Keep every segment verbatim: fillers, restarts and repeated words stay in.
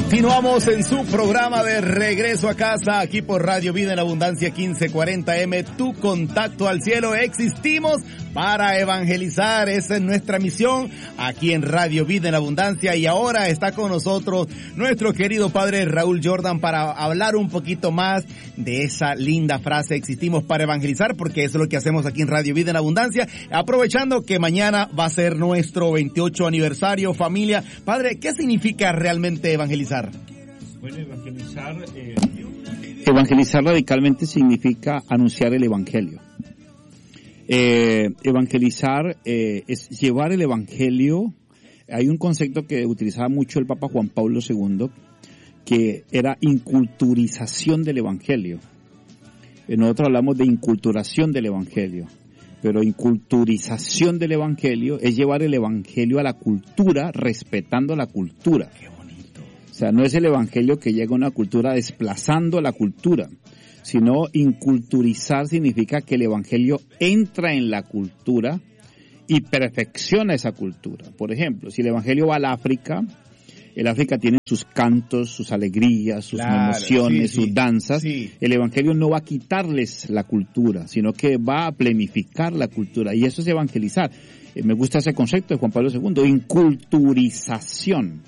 Continuamos en su programa de Regreso a Casa, aquí por Radio Vida en Abundancia quince cuarenta eme, tu contacto al cielo. Existimos para evangelizar, esa es nuestra misión aquí en Radio Vida en Abundancia. Y ahora está con nosotros nuestro querido padre Raúl Jordan para hablar un poquito más de esa linda frase, existimos para evangelizar, porque eso es lo que hacemos aquí en Radio Vida en Abundancia, aprovechando que mañana va a ser nuestro veintiocho aniversario. Familia, padre, ¿qué significa realmente evangelizar? Bueno, evangelizar, eh, evangelizar radicalmente significa anunciar el evangelio. Eh, evangelizar eh, es llevar el evangelio. Hay un concepto que utilizaba mucho el Papa Juan Pablo segundo, que era inculturización del evangelio. Nosotros hablamos de inculturación del evangelio, pero inculturización del evangelio es llevar el evangelio a la cultura, respetando la cultura. O sea, no es el evangelio que llega a una cultura desplazando la cultura, sino inculturizar significa que el evangelio entra en la cultura y perfecciona esa cultura. Por ejemplo, si el evangelio va al África, el África tiene sus cantos, sus alegrías, sus claro, emociones, sí, sus sí, danzas. Sí. El evangelio no va a quitarles la cultura, sino que va a plenificar la cultura. Y eso es evangelizar. Eh, me gusta ese concepto de Juan Pablo segundo, inculturización.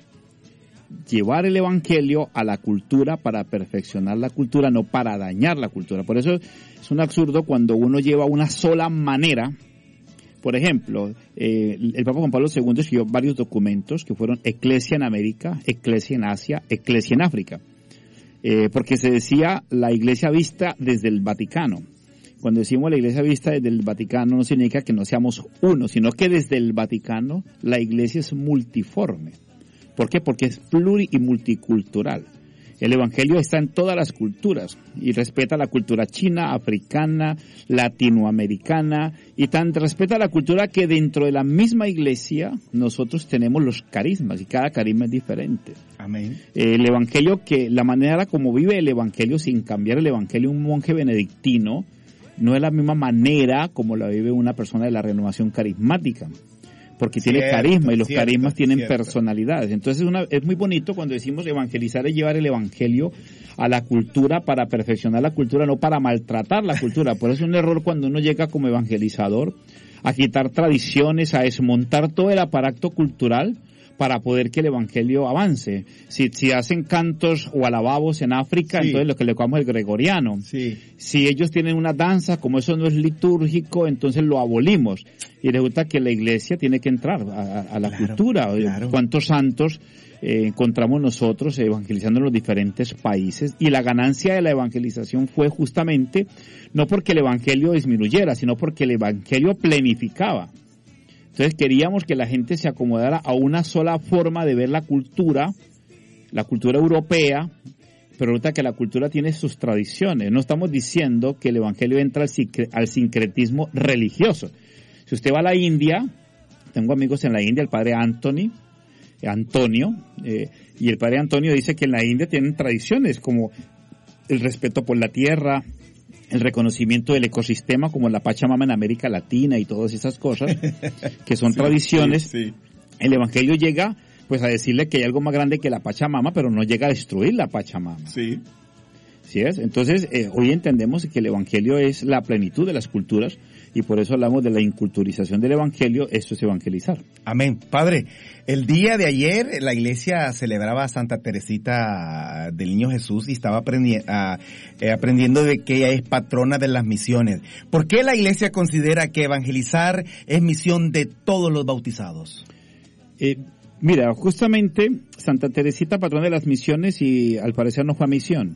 Llevar el evangelio a la cultura para perfeccionar la cultura, no para dañar la cultura. Por eso es un absurdo cuando uno lleva una sola manera. Por ejemplo, eh, el Papa Juan Pablo segundo escribió varios documentos que fueron Eclesia en América, Eclesia en Asia, Eclesia en África. Eh, porque se decía la iglesia vista desde el Vaticano. Cuando decimos la iglesia vista desde el Vaticano no significa que no seamos uno, sino que desde el Vaticano la iglesia es multiforme. ¿Por qué? Porque es pluri y multicultural. El evangelio está en todas las culturas y respeta la cultura china, africana, latinoamericana y tan respeta la cultura que dentro de la misma iglesia nosotros tenemos los carismas y cada carisma es diferente. Amén. El evangelio que, la manera como vive el evangelio sin cambiar el evangelio un monje benedictino no es la misma manera como la vive una persona de la renovación carismática. Porque cierto, tiene carisma y los cierto, carismas tienen cierto. personalidades. Entonces es, una, es muy bonito cuando decimos evangelizar es llevar el evangelio a la cultura para perfeccionar la cultura, no para maltratar la cultura. Por eso es un error cuando uno llega como evangelizador a quitar tradiciones, a desmontar todo el aparato cultural para poder que el evangelio avance. Si, si hacen cantos o alababos en África, sí. entonces lo que le llamamos el gregoriano. Sí. Si ellos tienen una danza, como eso no es litúrgico, entonces lo abolimos. Y resulta que la iglesia tiene que entrar a, a la claro, cultura. Claro. ¿Cuántos santos eh, encontramos nosotros evangelizando en los diferentes países? Y la ganancia de la evangelización fue justamente no porque el evangelio disminuyera, sino porque el evangelio plenificaba. Entonces queríamos que la gente se acomodara a una sola forma de ver la cultura, la cultura europea, pero resulta que la cultura tiene sus tradiciones. No estamos diciendo que el evangelio entra al sincretismo religioso. Si usted va a la India, tengo amigos en la India, el padre Anthony, Antonio, eh, y el padre Antonio dice que en la India tienen tradiciones como el respeto por la tierra, el reconocimiento del ecosistema como la Pachamama en América Latina y todas esas cosas, que son sí, tradiciones. Sí, sí. El evangelio llega pues a decirle que hay algo más grande que la Pachamama, pero no llega a destruir la Pachamama. Sí. ¿Sí es? Entonces, eh, hoy entendemos que el evangelio es la plenitud de las culturas y por eso hablamos de la inculturización del evangelio. Esto es evangelizar. Amén. Padre, el día de ayer la iglesia celebraba a Santa Teresita del Niño Jesús y estaba aprendi- a, eh, aprendiendo de que ella es patrona de las misiones. ¿Por qué la iglesia considera que evangelizar es misión de todos los bautizados? Eh, mira, justamente Santa Teresita, patrona de las misiones, y al parecer no fue a misión.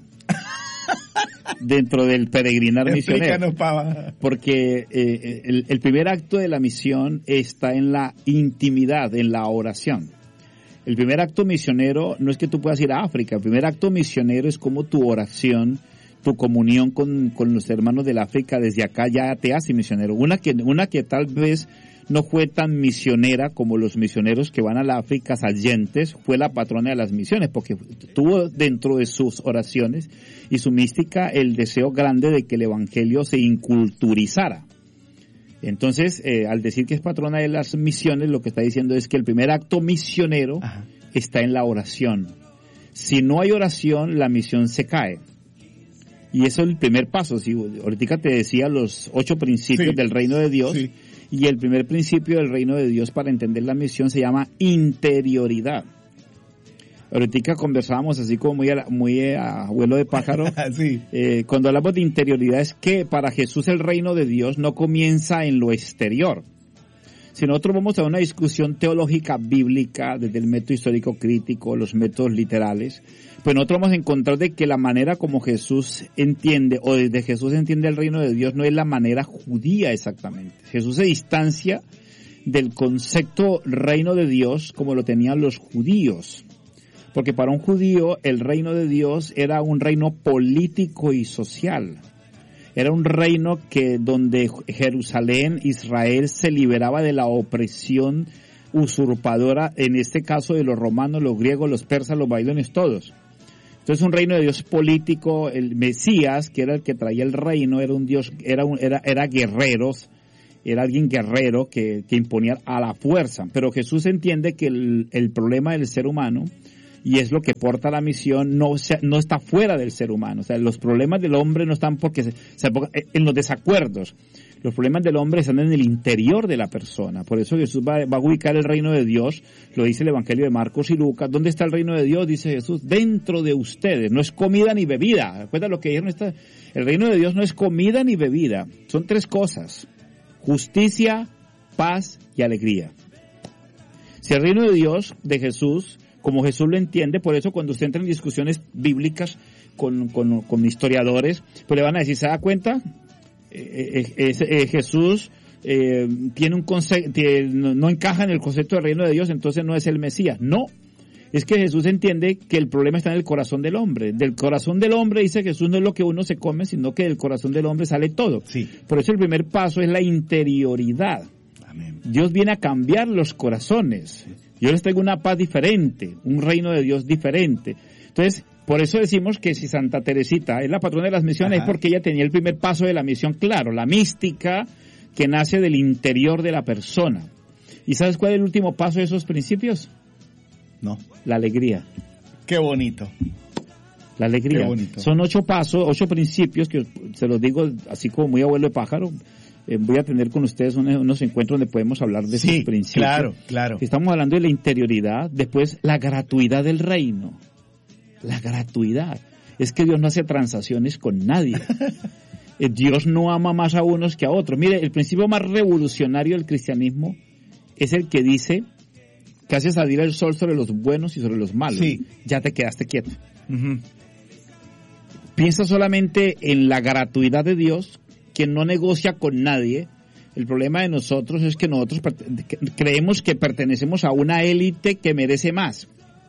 Dentro del peregrinar misionero, porque eh, el, el primer acto de la misión está en la intimidad, en la oración. El primer acto misionero no es que tú puedas ir a África, el primer acto misionero es como tu oración, tu comunión con, con los hermanos del África desde acá ya te hace misionero. Una que, una que tal vez no fue tan misionera como los misioneros que van a la África salientes, fue la patrona de las misiones, porque tuvo dentro de sus oraciones y su mística el deseo grande de que el evangelio se inculturizara. Entonces, eh, al decir que es patrona de las misiones, lo que está diciendo es que el primer acto misionero Ajá. está en la oración. Si no hay oración, la misión se cae. Y eso es el primer paso. Si ahorita te decía los ocho principios sí, del reino de Dios, sí. Y el primer principio del reino de Dios para entender la misión se llama interioridad. Ahorita conversábamos así como muy a, muy a vuelo de pájaro. Sí. Eh, cuando hablamos de interioridad es que para Jesús el reino de Dios no comienza en lo exterior. Si nosotros vamos a una discusión teológica bíblica desde el método histórico crítico, los métodos literales, pues nosotros vamos a encontrar de que la manera como Jesús entiende, o desde Jesús entiende el reino de Dios, no es la manera judía exactamente. Jesús se distancia del concepto reino de Dios como lo tenían los judíos. Porque para un judío el reino de Dios era un reino político y social. Era un reino que donde Jerusalén, Israel, se liberaba de la opresión usurpadora, en este caso de los romanos, los griegos, los persas, los babilonios, todos. Entonces un reino de Dios político, el Mesías, que era el que traía el reino, era un Dios, era un, era, era guerreros, era alguien guerrero que, que imponía a la fuerza. Pero Jesús entiende que el, el problema del ser humano, y es lo que porta la misión, no se, no está fuera del ser humano. O sea, los problemas del hombre no están porque se, se, en los desacuerdos. Los problemas del hombre están en el interior de la persona. Por eso Jesús va, va a ubicar el reino de Dios, lo dice el Evangelio de Marcos y Lucas. ¿Dónde está el reino de Dios? Dice Jesús, dentro de ustedes. No es comida ni bebida. ¿Recuerda lo que dijeron? Esta? El reino de Dios no es comida ni bebida. Son tres cosas: justicia, paz y alegría. Si el reino de Dios, de Jesús, como Jesús lo entiende, por eso cuando usted entra en discusiones bíblicas con, con, con historiadores, pues le van a decir, ¿se da cuenta? Eh, eh, eh, Jesús eh, tiene un concepto, no, no encaja en el concepto del reino de Dios, entonces no es el Mesías. No, es que Jesús entiende que el problema está en el corazón del hombre. Del corazón del hombre, dice Jesús, no es lo que uno se come, sino que del corazón del hombre sale todo. Sí. Por eso el primer paso es la interioridad. Amén. Dios viene a cambiar los corazones. Yo les traigo una paz diferente, un reino de Dios diferente. Entonces, por eso decimos que si Santa Teresita es la patrona de las misiones, ajá, es porque ella tenía el primer paso de la misión claro, la mística que nace del interior de la persona. ¿Y sabes cuál es el último paso de esos principios? No. La alegría. Qué bonito. La alegría. Qué bonito. Son ocho pasos, ocho principios que se los digo así como muy abuelo de pájaro. Eh, voy a tener con ustedes unos, unos encuentros donde podemos hablar de sí, esos principios. Claro, claro. Estamos hablando de la interioridad, después la gratuidad del reino. La gratuidad. Es que Dios no hace transacciones con nadie. eh, Dios no ama más a unos que a otros. Mire, el principio más revolucionario del cristianismo es el que dice que hace salir el sol sobre los buenos y sobre los malos. Sí. Ya te quedaste quieto. Uh-huh. Piensa solamente en la gratuidad de Dios, que no negocia con nadie. El problema de nosotros es que nosotros creemos que pertenecemos a una élite que merece más.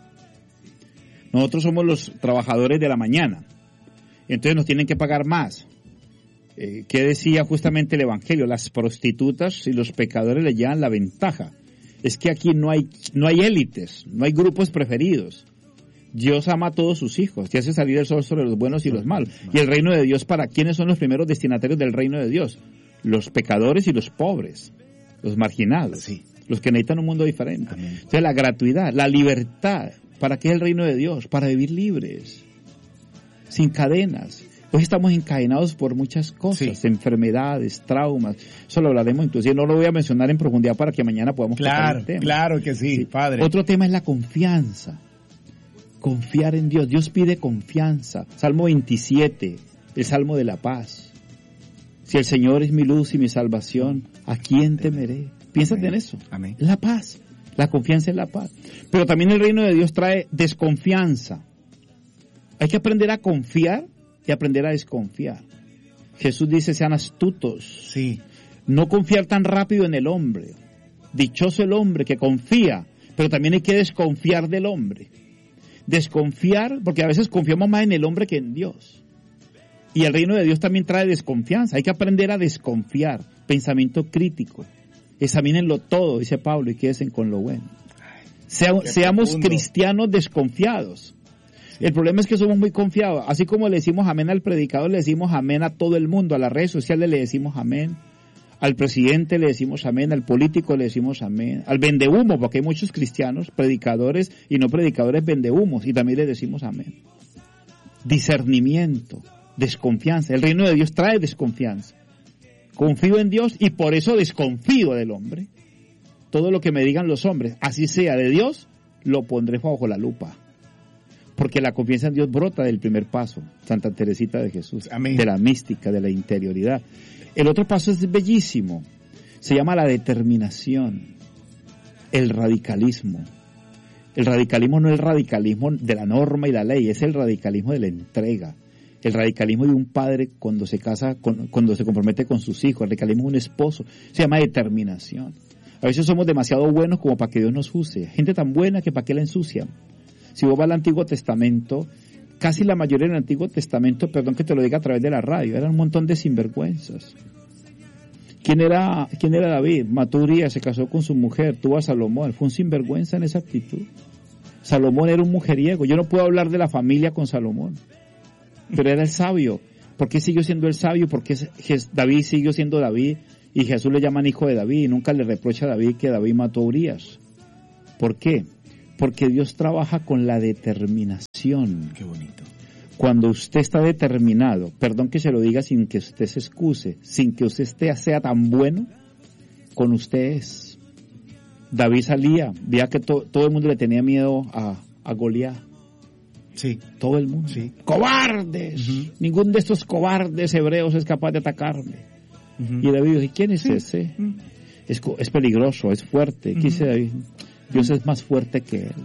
Nosotros somos los trabajadores de la mañana. Entonces nos tienen que pagar más. Eh, ¿Qué decía justamente el Evangelio? Las prostitutas y los pecadores le llevan la ventaja. Es que aquí no hay, no hay élites, no hay grupos preferidos. Dios ama a todos sus hijos y hace salir el sol sobre los buenos y los malos. Y el reino de Dios, ¿para quiénes son los primeros destinatarios del reino de Dios? Los pecadores y los pobres, los marginados, sí, los que necesitan un mundo diferente. Amén. Entonces la gratuidad, la libertad, ¿para qué es el reino de Dios? Para vivir libres, sin cadenas. Hoy estamos encadenados por muchas cosas, sí, enfermedades, traumas. Eso lo hablaremos, inclusive no lo voy a mencionar en profundidad para que mañana podamos claro, tocar el tema. Claro que sí, sí, Padre. Otro tema es la confianza. Confiar en Dios. Dios pide confianza. Salmo veintisiete, el Salmo de la paz. Si el Señor es mi luz y mi salvación, ¿a quién temeré? Piénsate Amén. En eso. Amén. La paz. La confianza en la paz. Pero también el reino de Dios trae desconfianza. Hay que aprender a confiar y aprender a desconfiar. Jesús dice, sean astutos. Sí. No confiar tan rápido en el hombre. Dichoso el hombre que confía, pero también hay que desconfiar del hombre. Desconfiar, porque a veces confiamos más en el hombre que en Dios. Y el reino de Dios también trae desconfianza. Hay que aprender a desconfiar. Pensamiento crítico. Examínenlo todo, dice Pablo, y quédense con lo bueno. Sea, seamos profundo. Cristianos desconfiados. Sí. El problema es que somos muy confiados. Así como le decimos amén al predicador, le decimos amén a todo el mundo. A las redes sociales le decimos amén. Al presidente le decimos amén, al político le decimos amén, al vendehumo, porque hay muchos cristianos, predicadores y no predicadores vendehumos, y también le decimos amén. Discernimiento, desconfianza. El reino de Dios trae desconfianza. Confío en Dios y por eso desconfío del hombre. Todo lo que me digan los hombres, así sea de Dios, lo pondré bajo la lupa. Porque la confianza en Dios brota del primer paso, Santa Teresita de Jesús, amén. De la mística, de la interioridad. El otro paso es bellísimo, se llama la determinación, el radicalismo. El radicalismo no es el radicalismo de la norma y la ley, es el radicalismo de la entrega. El radicalismo de un padre cuando se casa, con, cuando se compromete con sus hijos, el radicalismo de un esposo, se llama determinación. A veces somos demasiado buenos como para que Dios nos use, gente tan buena que para qué la ensucian. Si vos vas al Antiguo Testamento, casi la mayoría del Antiguo Testamento, perdón que te lo diga a través de la radio, eran un montón de sinvergüenzas. ¿Quién era, quién era David? Mató a Urías, se casó con su mujer, tuvo a Salomón, fue un sinvergüenza en esa actitud. Salomón era un mujeriego, yo no puedo hablar de la familia con Salomón, pero era el sabio. ¿Por qué siguió siendo el sabio? Porque David siguió siendo David y Jesús le llaman hijo de David y nunca le reprocha a David que David mató a Urías. ¿Por qué? Porque Dios trabaja con la determinación. Qué bonito. Cuando usted está determinado, perdón que se lo diga sin que usted se excuse, sin que usted esté, sea tan bueno, con usted es. David salía, veía que to, todo el mundo le tenía miedo a, a Goliat. Sí. Todo el mundo. Sí. ¡Cobardes! Uh-huh. Ningún de estos cobardes hebreos es capaz de atacarme. Uh-huh. Y David dijo, ¿quién es sí. ese? Uh-huh. Es, es peligroso, es fuerte. ¿Qué uh-huh. dice David? Dios es más fuerte que él.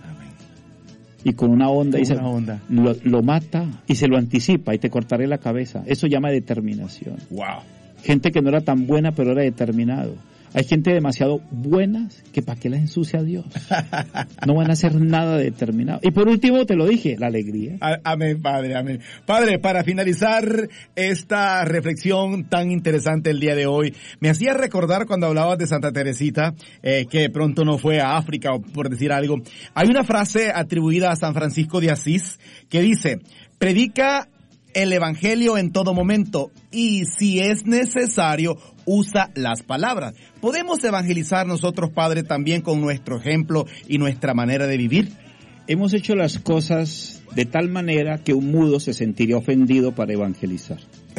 Y con una onda, con dice, una onda. Lo, lo mata y se lo anticipa y te cortaré la cabeza. Eso llama determinación. Wow. Gente que no era tan buena pero era determinado. Hay gente demasiado buenas que para qué la ensucia a Dios. No van a hacer nada determinado. Y por último te lo dije, la alegría. Amén, Padre, amén. Padre, para finalizar esta reflexión tan interesante el día de hoy, me hacía recordar cuando hablabas de Santa Teresita, eh, que pronto no fue a África, por decir algo. Hay una frase atribuida a San Francisco de Asís que dice, predica el evangelio en todo momento y si es necesario usa las palabras. ¿Podemos evangelizar nosotros, Padre, también con nuestro ejemplo y nuestra manera de vivir? Hemos hecho las cosas de tal manera que un mudo se sentiría ofendido para evangelizar.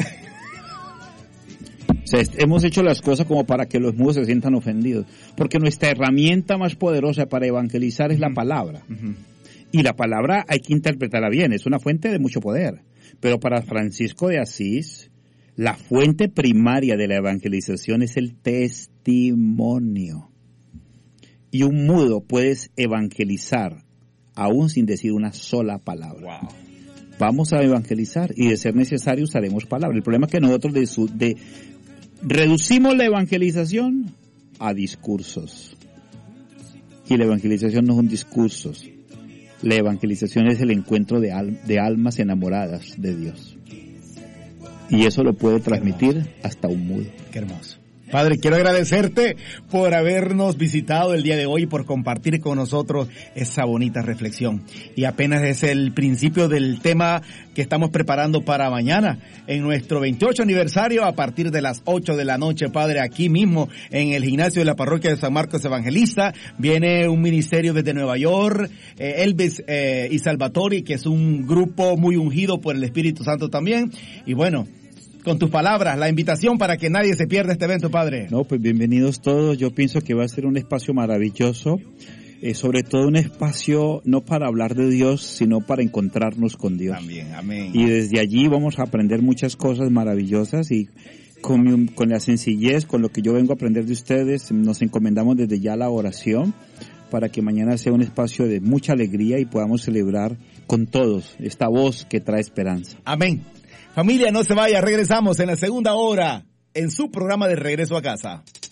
O sea, hemos hecho las cosas como para que los mudos se sientan ofendidos, porque nuestra herramienta más poderosa para evangelizar es la palabra. Uh-huh. Y la palabra hay que interpretarla bien, es una fuente de mucho poder. Pero para Francisco de Asís, la fuente primaria de la evangelización es el testimonio. Y un mudo puedes evangelizar aún sin decir una sola palabra. Wow. Vamos a evangelizar y de ser necesario usaremos palabras. El problema es que nosotros de, su, de reducimos la evangelización a discursos. Y la evangelización no son discursos. La evangelización es el encuentro de, al, de almas enamoradas de Dios. Y eso lo puede transmitir hasta un mudo. Qué hermoso. Padre, quiero agradecerte por habernos visitado el día de hoy y por compartir con nosotros esa bonita reflexión. Y apenas es el principio del tema que estamos preparando para mañana, en nuestro veintiocho aniversario, a partir de las ocho de la noche, Padre, aquí mismo, en el gimnasio de la parroquia de San Marcos Evangelista. Viene un ministerio desde Nueva York, eh, Elvis eh, y Salvatori, que es un grupo muy ungido por el Espíritu Santo también. Y bueno, con tus palabras, la invitación para que nadie se pierda este evento, Padre. No, pues bienvenidos todos. Yo pienso que va a ser un espacio maravilloso, eh, sobre todo un espacio no para hablar de Dios, sino para encontrarnos con Dios. También, amén. Y desde allí vamos a aprender muchas cosas maravillosas y con, con la sencillez, con lo que yo vengo a aprender de ustedes, nos encomendamos desde ya la oración para que mañana sea un espacio de mucha alegría y podamos celebrar con todos esta voz que trae esperanza. Amén. Familia, no se vaya, regresamos en la segunda hora en su programa de Regreso a Casa.